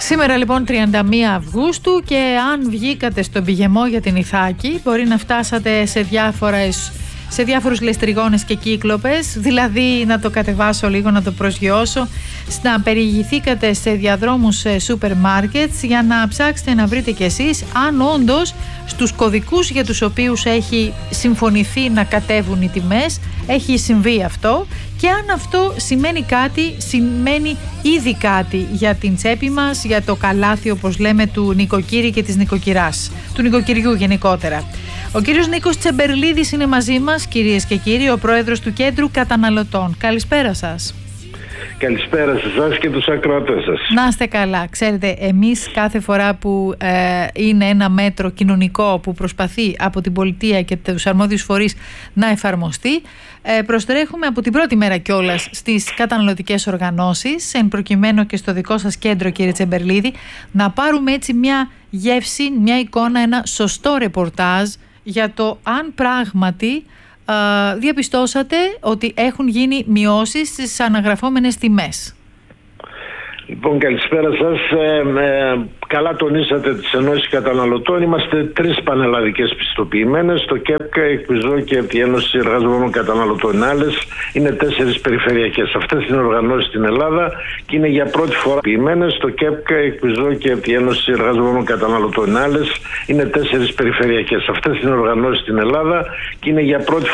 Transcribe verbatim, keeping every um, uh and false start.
Σήμερα λοιπόν τριάντα μία Αυγούστου και αν βγήκατε στον πηγεμό για την Ιθάκη μπορεί να φτάσατε σε διάφορες σε διάφορους λεστριγόνες και κύκλοπες, δηλαδή να το κατεβάσω λίγο, να το προσγειώσω, να περιηγηθήκατε σε διαδρόμους σούπερ μάρκετς για να ψάξετε να βρείτε κι εσείς αν όντως στους κωδικούς για τους οποίους έχει συμφωνηθεί να κατέβουν οι τιμές έχει συμβεί αυτό και αν αυτό σημαίνει κάτι, σημαίνει ήδη κάτι για την τσέπη μας, για το καλάθι όπως λέμε του νοικοκύρη και της νοικοκυράς, του νοικοκυριού γενικότερα. Ο κύριος Νίκος Τσεμπερλίδης είναι μαζί μας, κυρίες και κύριοι, ο πρόεδρος του Κέντρου Καταναλωτών. Καλησπέρα σας. Καλησπέρα σε εσάς και τους ακροατές σας. Να είστε καλά. Ξέρετε, εμείς κάθε φορά που ε, είναι ένα μέτρο κοινωνικό που προσπαθεί από την πολιτεία και τους αρμόδιους φορείς να εφαρμοστεί, ε, προστρέχουμε από την πρώτη μέρα κιόλας στις καταναλωτικές οργανώσεις, εν προκειμένου και στο δικό σας κέντρο, κύριε Τσεμπερλίδη, να πάρουμε έτσι μια γεύση, μια εικόνα, ένα σωστό ρεπορτάζ για το αν πράγματι Uh, διαπιστώσατε ότι έχουν γίνει μειώσεις στις αναγραφόμενες τιμές. Λοιπόν, καλησπέρα σας. Ε, ε, καλά τονίσατε τις ενώσεις καταναλωτών. Είμαστε τρεις πανελλαδικές πιστοποιημένες. Το ΚΕΠΚΑ, ΕΚΠΙΖΟ και η Ένωση Εργαζομένων Καταναλωτών. Άλλες είναι τέσσερις περιφερειακές. Αυτές είναι οργανώσεις στην Ελλάδα και είναι για πρώτη φορά πιστοποιημένες. Το ΚΕΠΚΑ, ΕΚΠΙΖΟ και η Ένωση Εργαζομένων Καταναλωτών. Άλλες είναι τέσσερις περιφερειακές. Αυτές είναι οργανώσεις στην Ελλάδα και είναι για πρώτη